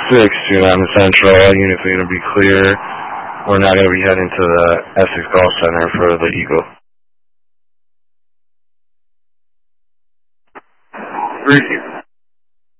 629 Central, all units are going to be clear. We're now going to be heading to the Essex Golf Center for the Eagle. 3